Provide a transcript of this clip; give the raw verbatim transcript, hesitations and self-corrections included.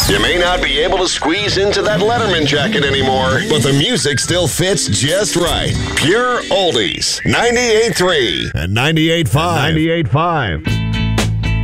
You may not be able to squeeze into that Letterman jacket anymore, but the music still fits just right. Pure Oldies, ninety-eight point three and ninety-eight point five. ninety-eight point five.